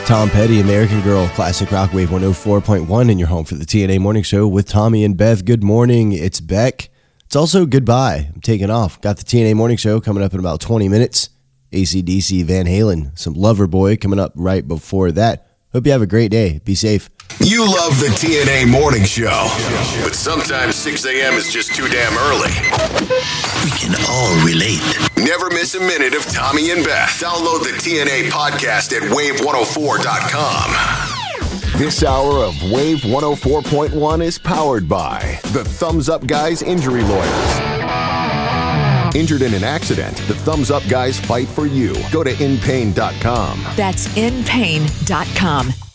Tom Petty, American Girl, classic rock wave 104.1 in your home for the TNA Morning Show with Tommy and Beth. Good morning. It's Beck. It's also goodbye. I'm taking off. Got the TNA Morning Show coming up in about 20 minutes. AC/DC, Van Halen, some Loverboy coming up right before that. Hope you have a great day. Be safe. You love the TNA Morning Show, but sometimes 6 a.m. is just too damn early. We can all relate. Never miss a minute of Tommy and Beth. Download the TNA podcast at wave104.com. This hour of Wave 104.1 is powered by the Thumbs Up Guys Injury Lawyers. Injured in an accident, the Thumbs Up Guys fight for you. Go to inpain.com. That's inpain.com.